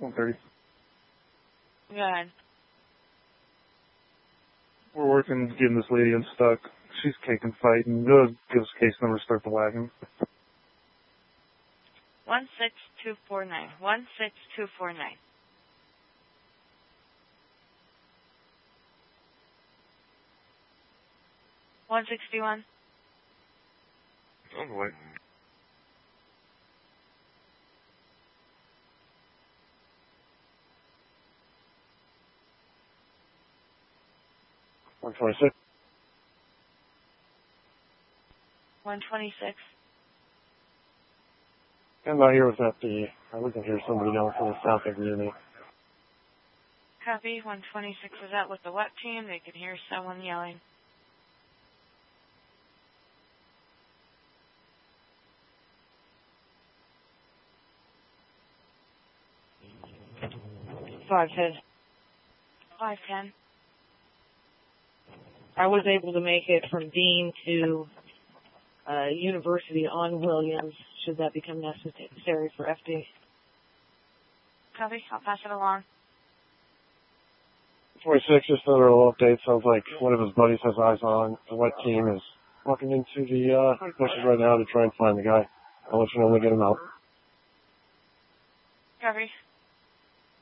130. Go ahead. We're working getting this lady unstuck. She's kicking, fighting. Go give us case number, start the wagon. 16249. 16249. $161. On the way. $126. 126. I'm not here with FD. We can hear somebody yelling from the south end near me. Copy. 126 is out with the wet team. They can hear someone yelling. $510. 510. I was able to make it from Dean to University on Williams, should that become necessary for FD. Copy. I'll pass it along. 46, just another little update. Sounds like one of his buddies has eyes on. The wet team is walking into the bushes right now to try and find the guy. I'll let you know when we get him out. Copy.